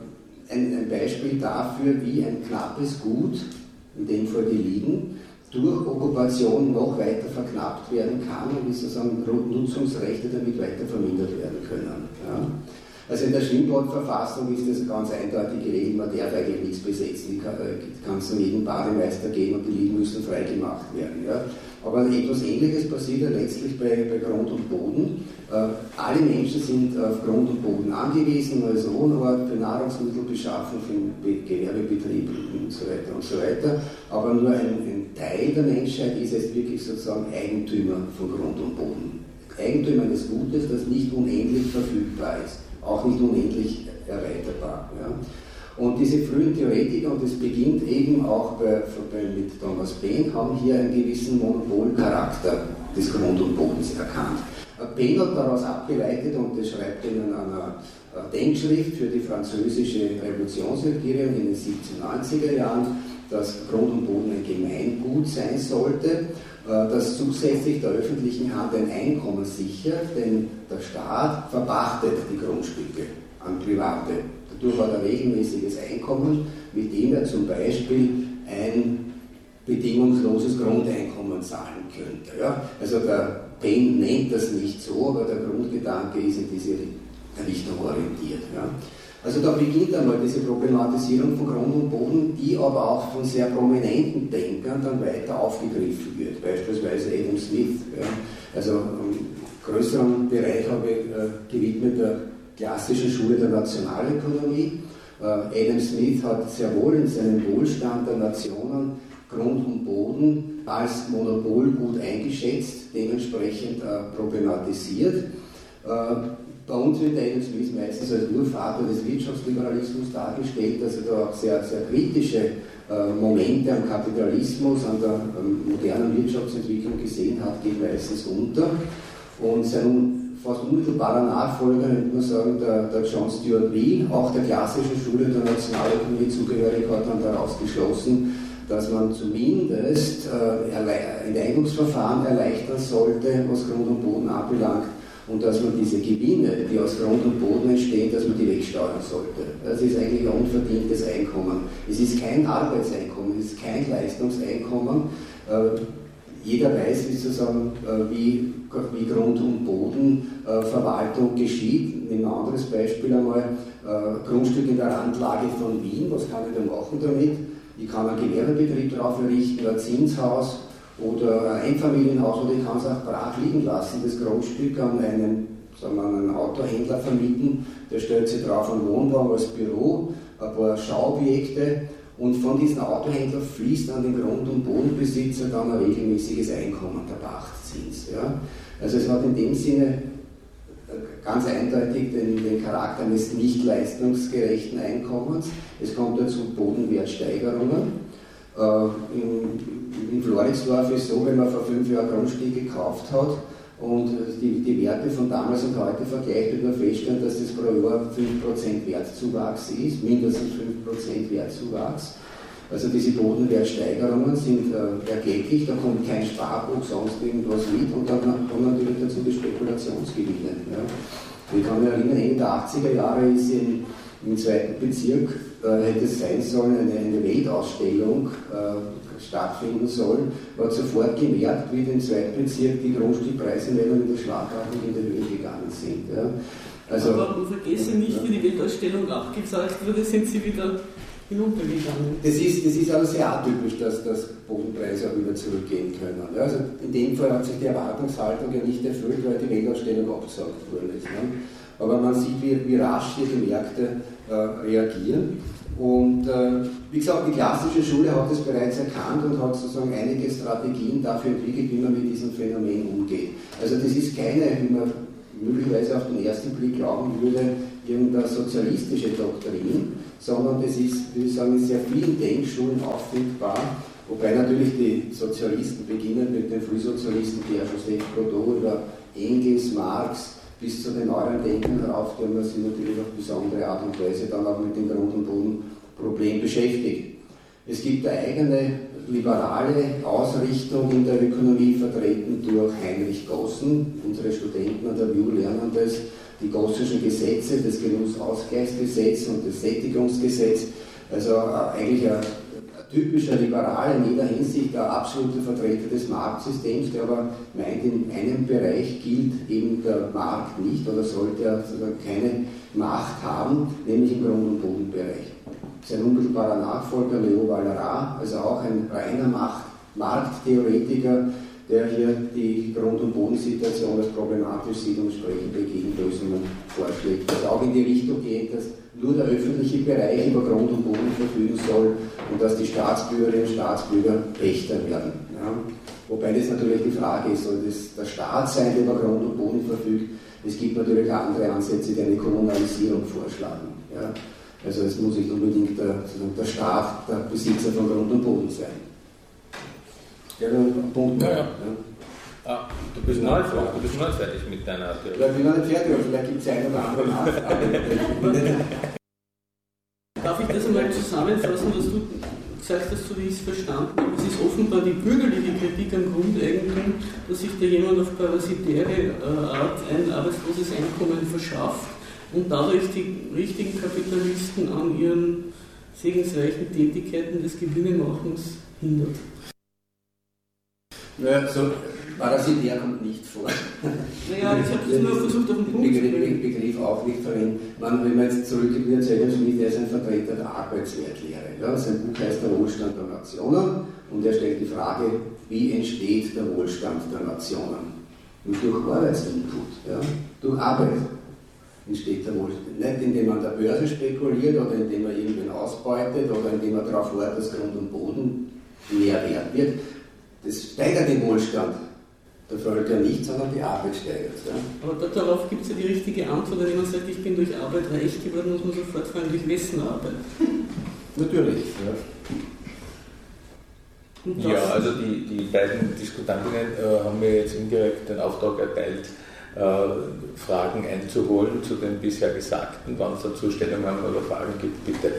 ein Beispiel dafür, wie ein knappes Gut, in dem Fall die Liegen, durch Okkupation noch weiter verknappt werden kann und wie sozusagen Nutzungsrechte damit weiter vermindert werden können. Ja. Also in der Schwimmbadverfassung ist das ganz eindeutig geregelt, man darf eigentlich nichts besetzen, kann es an jeden Bademeister geben und die Liegen müssen freigemacht werden. Ja. Aber etwas Ähnliches passiert ja letztlich bei Grund und Boden. Alle Menschen sind auf Grund und Boden angewiesen, als Wohnort, für Nahrungsmittelbeschaffung, für Gewerbebetrieb und so weiter und so weiter. Aber nur ein Teil der Menschheit ist jetzt wirklich sozusagen Eigentümer von Grund und Boden. Eigentümer eines Gutes, das nicht unendlich verfügbar ist, auch nicht unendlich erweiterbar. Ja. Und diese frühen Theoretiker, und das beginnt eben auch mit Thomas Paine, haben hier einen gewissen Monopolcharakter des Grund und Bodens erkannt. Paine hat daraus abgeleitet, und das schreibt er in einer Denkschrift für die französische Revolutionsregierung in den 1790er Jahren, dass Grund und Boden ein Gemeingut sein sollte, das zusätzlich der öffentlichen Hand ein Einkommen sichert, denn der Staat verpachtet die Grundstücke an Private. Dadurch hat er regelmäßiges Einkommen, mit dem er zum Beispiel ein bedingungsloses Grundeinkommen zahlen könnte. Ja? Also der Paine nennt das nicht so, aber der Grundgedanke ist in diese Richtung orientiert. Ja? Also da beginnt einmal diese Problematisierung von Grund und Boden, die aber auch von sehr prominenten Denkern dann weiter aufgegriffen wird, beispielsweise Adam Smith. Ja? Also einen größeren Bereich habe ich gewidmet der klassischen Schule der Nationalökonomie. Adam Smith hat sehr wohl in seinem Wohlstand der Nationen Grund und Boden als Monopolgut eingeschätzt, dementsprechend problematisiert. Bei uns wird Adam Smith meistens als Urvater des Wirtschaftsliberalismus dargestellt, dass er da auch sehr, sehr kritische Momente am Kapitalismus, an der modernen Wirtschaftsentwicklung gesehen hat, geht meistens unter. Und sein fast unmittelbarer Nachfolger, könnte man sagen, der John Stuart Mill, auch der klassischen Schule der Nationalökonomie zugehörig, hat dann daraus geschlossen, dass man zumindest Enteignungsverfahren erleichtern sollte, was Grund und Boden anbelangt, und dass man diese Gewinne, die aus Grund und Boden entstehen, dass man die wegsteuern sollte. Das ist eigentlich ein unverdientes Einkommen. Es ist kein Arbeitseinkommen, es ist kein Leistungseinkommen. Jeder weiß sozusagen, wie Grund- und Bodenverwaltung geschieht. Nehmen wir ein anderes Beispiel einmal. Grundstück in der Randlage von Wien, was kann ich da machen damit? Ich kann einen Gewerbebetrieb drauf errichten, ein Zinshaus oder ein Einfamilienhaus, oder ich kann es auch brach liegen lassen, das Grundstück an einen Autohändler vermieten, der stellt sich drauf einen Wohnwagen als Büro, ein paar Schauobjekte, und von diesem Autohändler fließt an den Grund- und Bodenbesitzer dann ein regelmäßiges Einkommen, der Pachtzins. Ja? Also es hat in dem Sinne ganz eindeutig den Charakter eines nicht leistungsgerechten Einkommens. Es kommt dazu Bodenwertsteigerungen. In Floridsdorf ist es so, wenn man vor 5 Jahren Grundstücke gekauft hat und die Werte von damals und heute vergleicht, wird man feststellen, dass das pro Jahr 5% Wertzuwachs ist, mindestens 5% Wertzuwachs. Also diese Bodenwertsteigerungen sind erklecklich, da kommt kein Sparbuch, sonst irgendwas mit, und dann kommen natürlich dazu die Spekulationsgewinne. Ja. Ich kann mich erinnern, Ende der 80er Jahre ist im 2. Bezirk, hätte es sein sollen, eine Weltausstellung stattfinden sollen, man hat sofort gemerkt, wie im 2. Bezirk die Grundstückpreise mehr in der schlagartig in die Höhe gegangen sind. Ja. Also, aber vergesse nicht, wie die Weltausstellung abgezahlt wurde, sind sie wieder hinuntergegangen. Das ist aber sehr atypisch, dass Bodenpreise auch wieder zurückgehen können. Ja, also in dem Fall hat sich die Erwartungshaltung ja nicht erfüllt, weil die Weltausstellung abgesagt worden ist. Ne? Aber man sieht, wie rasch hier die Märkte reagieren. Und wie gesagt, die klassische Schule hat es bereits erkannt und hat sozusagen einige Strategien dafür entwickelt, wie man mit diesem Phänomen umgeht. Also das ist keine, wie man möglicherweise auf den ersten Blick glauben würde, irgendeine sozialistische Doktrin, sondern das ist, würde ich sagen, in sehr vielen Denkschulen auffindbar, wobei natürlich die Sozialisten beginnen mit den Frühsozialisten, Pierre Joseph Proudhon über Engels, Marx, bis zu den neueren Denkern darauf, die haben sich natürlich auf besondere Art und Weise dann auch mit dem Grund- und Bodenproblem beschäftigt. Es gibt eine eigene liberale Ausrichtung in der Ökonomie, vertreten durch Heinrich Gossen. Unsere Studenten an der WU lernen das die Gaußschen Gesetze, das Genussausgleichsgesetz und das Sättigungsgesetz, also eigentlich ein typischer Liberal in jeder Hinsicht, der absolute Vertreter des Marktsystems, der aber meint, in einem Bereich gilt eben der Markt nicht oder sollte er keine Macht haben, nämlich im Grund- und Bodenbereich. Sein unmittelbarer Nachfolger Leo Valera, also auch ein reiner Markttheoretiker, der hier die Grund- und Bodensituation als problematisch sieht und entsprechende Gegenlösungen vorschlägt. Also auch in die Richtung geht, dass nur der öffentliche Bereich über Grund und Boden verfügen soll und dass die Staatsbürgerinnen und Staatsbürger Pächter werden. Ja. Wobei das natürlich die Frage ist, soll das der Staat sein, der über Grund und Boden verfügt? Es gibt natürlich andere Ansätze, die eine Kommunalisierung vorschlagen. Ja. Also es muss nicht unbedingt der Staat der Besitzer von Grund und Boden sein. Ja, ein Punkt. Ja. Ah, du bist noch nicht fertig mit deiner Theorie. Ja, ich bin noch nicht fertig, aber vielleicht gibt es eine oder andere Nachfrage. Darf ich das einmal zusammenfassen, was du gesagt hast, so wie ich es verstanden habe? Es ist offenbar die bürgerliche Kritik am Grundeigentum, dass sich da jemand auf parasitäre Art ein arbeitsloses Einkommen verschafft und dadurch die richtigen Kapitalisten an ihren segensreichen Tätigkeiten des Gewinnemachens hindert. Ja, so parasitär kommt nicht vor. Naja, ich habe das nur versucht auf den Punkt zu bringen. Begriff auch nicht verwenden. Wenn man jetzt zurückgeht zu Adam Smith, der ist ein Vertreter der Arbeitswertlehre. Ja, sein Buch heißt Der Wohlstand der Nationen und er stellt die Frage, wie entsteht der Wohlstand der Nationen? Und durch Arbeitsinput, ja, durch Arbeit entsteht der Wohlstand. Nicht indem man an der Börse spekuliert oder indem man irgendwen ausbeutet oder indem man darauf wartet, dass Grund und Boden mehr wert wird. Das steigert den Wohlstand der Völker nicht, sondern die Arbeit steigert. Ja. Aber darauf gibt es ja die richtige Antwort. Wenn jemand sagt, ich bin durch Arbeit reich geworden, muss man sofort fragen, durch wessen Arbeit? Natürlich. Ja. Ja, also die beiden Diskutantinnen haben mir jetzt indirekt den Auftrag erteilt, Fragen einzuholen zu dem bisher Gesagten. Wenn es dazu Stellungen oder Fragen gibt, bitte.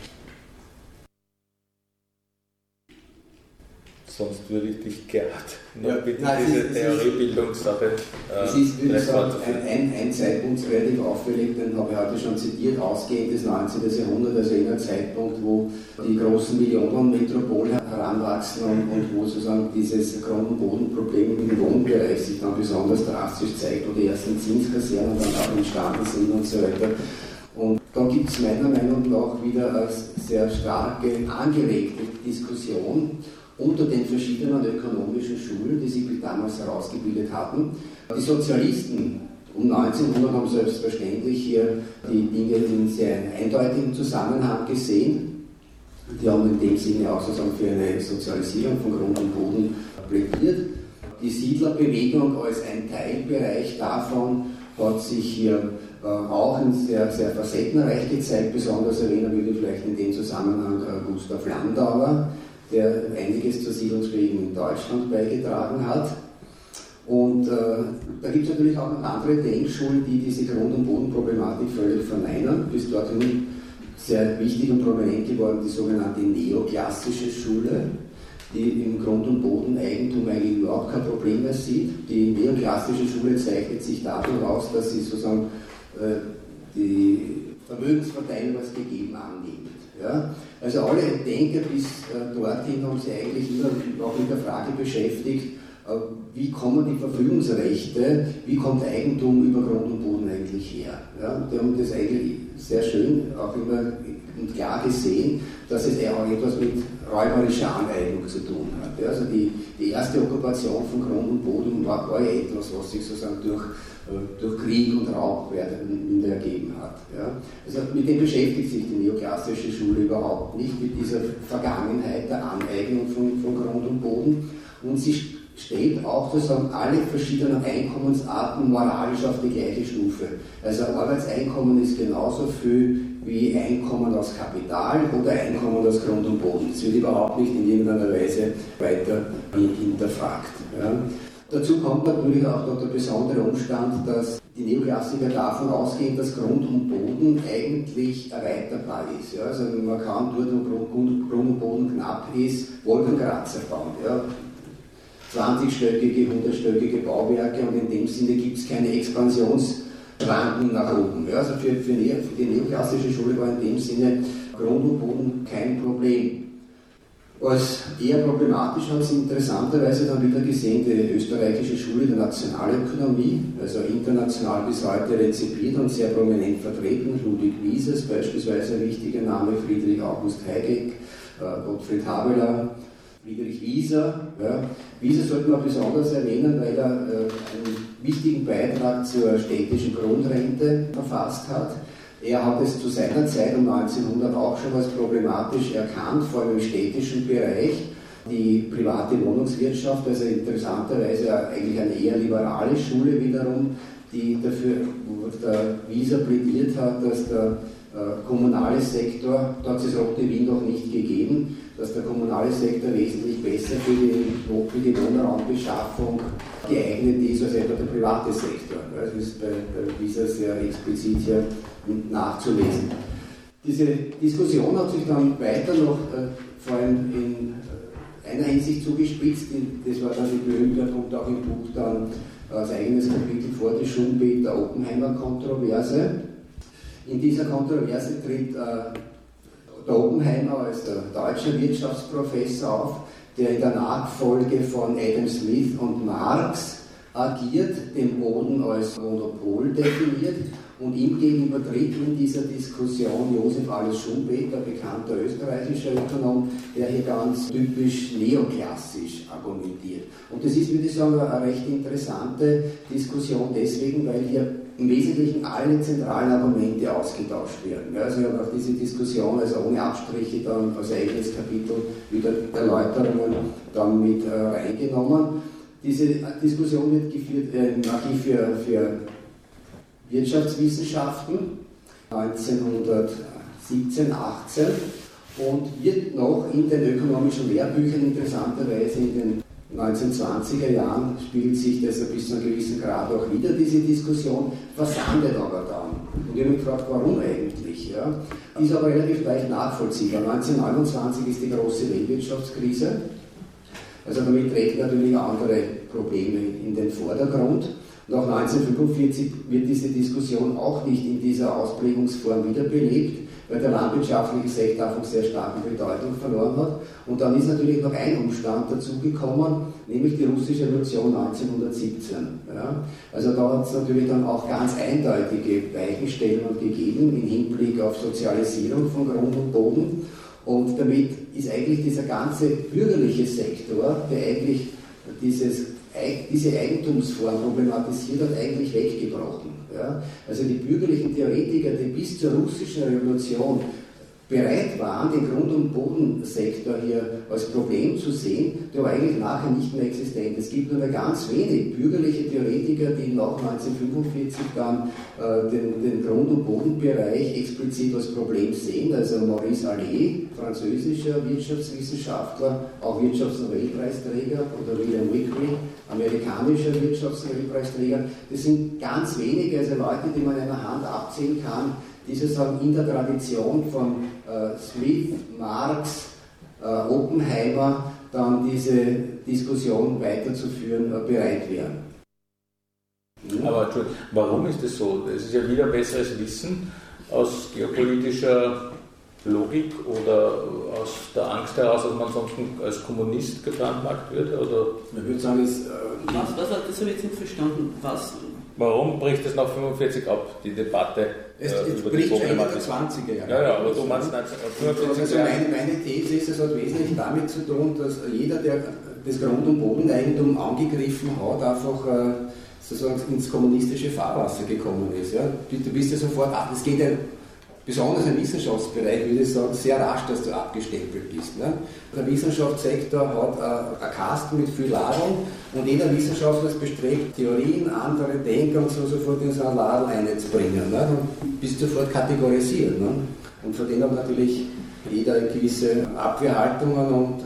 Sonst würde ich dich gerne bitte diese Theoriebildungssache. Es ist, wie gesagt, ein Zeitpunkt relativ auffällig, den habe ich heute schon zitiert, ausgehend des 19. Jahrhunderts, also jener Zeitpunkt, wo die großen Millionenmetropolen heranwachsen und wo sozusagen dieses Grund- und Bodenproblem im Wohnbereich sich dann besonders drastisch zeigt, wo die ersten Zinskasernen dann auch entstanden sind und so weiter. Und da gibt es meiner Meinung nach wieder eine sehr starke, angeregte Diskussion unter den verschiedenen ökonomischen Schulen, die sich damals herausgebildet hatten. Die Sozialisten um 1900 haben selbstverständlich hier die Dinge in sehr eindeutigen Zusammenhang gesehen. Die haben in dem Sinne auch sozusagen für eine Sozialisierung von Grund und Boden plädiert. Die Siedlerbewegung als ein Teilbereich davon hat sich hier auch sehr, sehr facettenreich gezeigt. Besonders erwähnen würde ich vielleicht in dem Zusammenhang Gustav Landauer, der einiges zur Siedlungsbewegung in Deutschland beigetragen hat. Und da gibt es natürlich auch noch andere Denkschulen, die diese Grund- und Bodenproblematik völlig verneinen. Bis dorthin sehr wichtig und prominent geworden die sogenannte neoklassische Schule, die im Grund- und Bodeneigentum eigentlich überhaupt kein Problem mehr sieht. Die neoklassische Schule zeichnet sich dadurch aus, dass sie sozusagen die Vermögensverteilung als gegeben annimmt. Ja? Also alle Denker bis dorthin haben sich eigentlich immer auch mit der Frage beschäftigt, wie kommen die Verfügungsrechte, wie kommt Eigentum über Grund und Boden eigentlich her. Ja? Die haben das eigentlich sehr schön auch immer und klar gesehen, dass es auch etwas mit räuberischer Aneignung zu tun hat. Ja? Also die erste Okkupation von Grund und Boden war ja etwas, was sich sozusagen durch Krieg und Raub ergeben hat. Ja? Also mit dem beschäftigt sich die neoklassische Schule überhaupt nicht, mit dieser Vergangenheit der Aneignung von Grund und Boden. Und sie stellt auch sozusagen alle verschiedenen Einkommensarten moralisch auf die gleiche Stufe. Also Arbeitseinkommen ist genauso viel wie Einkommen aus Kapital oder Einkommen aus Grund und Boden. Das wird überhaupt nicht in irgendeiner Weise weiter hinterfragt. Ja. Dazu kommt natürlich auch noch der besondere Umstand, dass die Neoklassiker davon ausgehen, dass Grund und Boden eigentlich erweiterbar ist. Ja. Also man kann dort, wo Grund und Boden knapp ist, Wolkenkratzer bauen. Ja. 20-stöckige, 100-stöckige Bauwerke und in dem Sinne gibt es keine Expansionsrate Schwanken nach oben. Ja, also für die neoklassische Schule war in dem Sinne Grund und Boden kein Problem. Als eher problematisch haben sie interessanterweise dann wieder gesehen, die österreichische Schule der Nationalökonomie, also international bis heute rezipiert und sehr prominent vertreten. Ludwig Mises beispielsweise ein wichtiger Name, Friedrich August Heygek, Gottfried Habeler, Friedrich Wieser. Ja. Wieser sollte man besonders erwähnen, weil er einen wichtigen Beitrag zur städtischen Grundrente verfasst hat. Er hat es zu seiner Zeit um 1900 auch schon als problematisch erkannt, vor allem im städtischen Bereich. Die private Wohnungswirtschaft, also interessanterweise eigentlich eine eher liberale Schule wiederum, die dafür, wo der Wieser plädiert hat, dass der kommunale Sektor, da hat es das Rote Wien noch nicht gegeben, dass der kommunale Sektor wesentlich besser für die Wohnraumbeschaffung geeignet ist als etwa der private Sektor. Das ist bei Wieser sehr explizit hier nachzulesen. Diese Diskussion hat sich dann weiter noch vor allem in einer Hinsicht zugespitzt, das war dann die berühmte und auch im Buch dann als eigenes Kapitel vor, die Schumpeter der Oppenheimer-Kontroverse. In dieser Kontroverse tritt der Oppenheimer als der deutsche Wirtschaftsprofessor auf, der in der Nachfolge von Adam Smith und Marx agiert, den Boden als Monopol definiert und ihm gegenüber tritt in dieser Diskussion Josef Alois Schumpeter, bekannter österreichischer Ökonom, der hier ganz typisch neoklassisch argumentiert. Und das ist, würde ich sagen, eine recht interessante Diskussion deswegen, weil hier im Wesentlichen alle zentralen Argumente ausgetauscht werden. Also ich habe auch diese Diskussion, also ohne Abstriche, dann als eigenes Kapitel wieder Erläuterungen dann mit reingenommen. Diese Diskussion wird geführt im Archiv für Wirtschaftswissenschaften 1917, 18 und wird noch in den ökonomischen Lehrbüchern interessanterweise in den 1920er Jahren spielt sich das bis zu einem gewissen Grad auch wieder, diese Diskussion, versandet aber dann. Und ich habe mich gefragt, warum eigentlich? Ja? Die ist aber relativ leicht nachvollziehbar. 1929 ist die große Weltwirtschaftskrise. Also damit treten natürlich andere Probleme in den Vordergrund. Nach 1945 wird diese Diskussion auch nicht in dieser Ausprägungsform wiederbelebt, weil der landwirtschaftliche Sektor von sehr starke Bedeutung verloren hat. Und dann ist natürlich noch ein Umstand dazugekommen, nämlich die russische Revolution 1917. Ja? Also da hat es natürlich dann auch ganz eindeutige Weichenstellungen gegeben im Hinblick auf Sozialisierung von Grund und Boden. Und damit ist eigentlich dieser ganze bürgerliche Sektor, der eigentlich diese Eigentumsform problematisiert hat, eigentlich weggebrochen. Ja? Also die bürgerlichen Theoretiker, die bis zur russischen Revolution bereit waren, den Grund- und Bodensektor hier als Problem zu sehen, der war eigentlich nachher nicht mehr existent. Es gibt nur mehr ganz wenig bürgerliche Theoretiker, die nach 1945 dann den Grund- und Bodenbereich explizit als Problem sehen. Also Maurice Allais, französischer Wirtschaftswissenschaftler, auch Wirtschaftsnobelpreisträger, oder William Wickley, amerikanischer Wirtschaftsnobelpreisträger. Das sind ganz wenige, also Leute, die man in einer Hand abzählen kann, die sozusagen in der Tradition von Smith, Marx, Oppenheimer dann diese Diskussion weiterzuführen bereit wären. Aber warum ist das so? Es ist ja wieder besseres Wissen aus geopolitischer Logik oder aus der Angst heraus, dass man sonst als Kommunist gebrandmarkt wird? Oder? Ich würde sagen, das habe ich jetzt nicht verstanden. Warum bricht es nach 45 ab, die Debatte über die Problematik? Es bricht schon in den 20er Jahren. Ja, aber du meinst 1945 also meine These ist, es hat wesentlich damit zu tun, dass jeder, der das Grund- und Bodeneigentum angegriffen hat, einfach sozusagen ins kommunistische Fahrwasser gekommen ist. Ja? Du bist ja sofort, es geht ja besonders im Wissenschaftsbereich, würde ich sagen, sehr rasch, dass du abgestempelt bist. Ne? Der Wissenschaftssektor hat eine Kasten mit viel Ladung und jeder Wissenschaftler ist bestrebt, Theorien, andere Denker und so sofort in so eine Ladung einzubringen. Ne? Dann bist du sofort kategorisiert. Ne? Und von denen hat natürlich jeder gewisse Abwehrhaltungen und